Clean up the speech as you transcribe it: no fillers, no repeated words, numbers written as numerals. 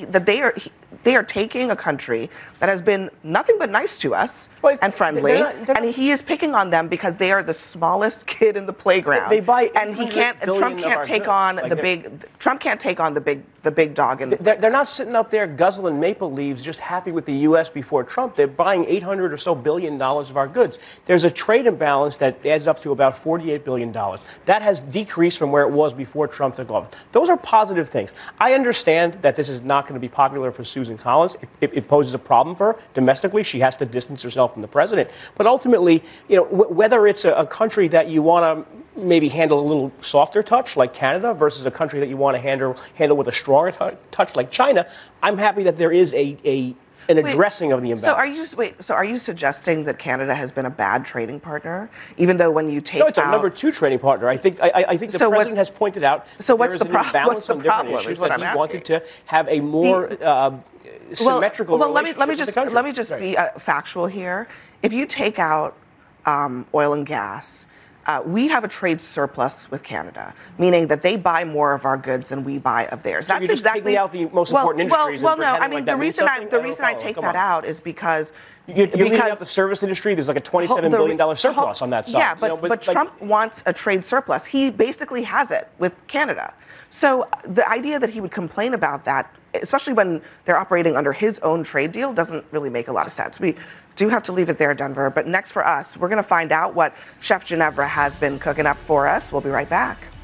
that they are taking a country that has been nothing but nice to us and friendly, and he is picking on them because they are the smallest kid in the playground. They buy and Trump can't take on the big dog in the They're not sitting up there guzzling maple leaves just happy with the U.S. before Trump. They're buying $800 or so billion of our goods. There's a trade imbalance that adds up to about $48 billion. That has decreased from where it was before Trump took office. Those are positive things. I understand that this is not going to be popular for Susan Collins. It poses a problem for her domestically. She has to distance herself from the president. But ultimately, whether it's a country that you want to maybe handle a little softer touch like Canada versus a country that you want to handle with a stronger touch like China, I'm happy that there is an addressing of the imbalance. So are you suggesting that Canada has been a bad trading partner, even though when you take No, it's a number 2 trading partner. I think the president has pointed out what's the imbalance on different issues that he wanted to have a more symmetrical relationship with the country. Let me just be factual here. If you take out oil and gas, we have a trade surplus with Canada, meaning that they buy more of our goods than we buy of theirs. So That's you're just taking out the most important industries. Well, no. I mean, the reason I take that out is because you're leaving out the service industry. There's like a $27 billion surplus on that side. Yeah, but Trump wants a trade surplus. He basically has it with Canada. So the idea that he would complain about that, especially when they're operating under his own trade deal, doesn't really make a lot of sense. We do have to leave it there, Denver. But next for us, we're going to find out what Chef Ginevra has been cooking up for us. We'll be right back.